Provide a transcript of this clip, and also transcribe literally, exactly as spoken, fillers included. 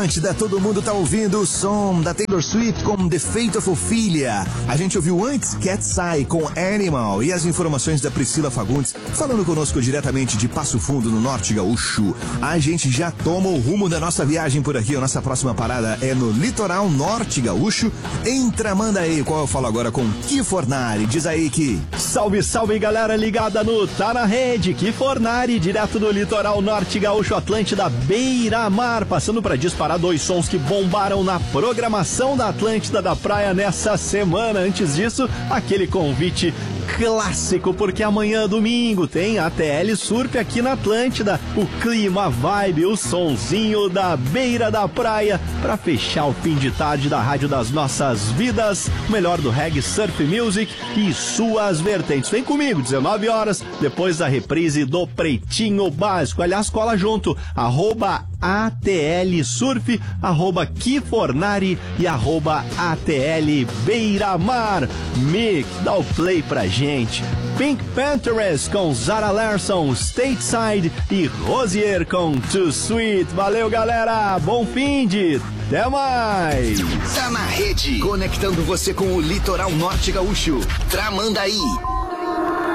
Da, todo mundo tá ouvindo o som da Taylor Swift com The Fate of Ophelia. A gente ouviu antes Cat's Eye com Animal e as informações da Priscila Fagundes falando conosco diretamente de Passo Fundo, no Norte Gaúcho. A gente já toma o rumo da nossa viagem por aqui. A nossa próxima parada é no Litoral Norte Gaúcho, em Tramandaí, qual eu falo agora com Ki Fornari. Diz aí, Ki. Salve, salve, galera ligada no Tá na Rede. Ki Fornari, direto do Litoral Norte Gaúcho, Atlântida, Beira-Mar, passando para disparar dois sons que bombaram na programação da Atlântida da Praia nessa semana. Antes disso, aquele convite clássico, porque amanhã, domingo, tem A T L Surf aqui na Atlântida. O clima, a vibe, o sonzinho da beira da praia, para fechar o fim de tarde da Rádio das Nossas Vidas, o melhor do reggae, surf music e suas vertentes. Vem comigo, dezenove horas, depois da reprise do Pretinho Básico. Aliás, cola junto, arroba A T L Surf, arroba Ki Fornari e arroba A T L Beira-Mar. Mick, dá o play pra gente. Pink Panthers com Zara Larsson, Stateside e Rosier com Too Sweet. Valeu, galera, bom fim de... Até mais! Tá na Rede, conectando você com o Litoral Norte Gaúcho, Tramandaí.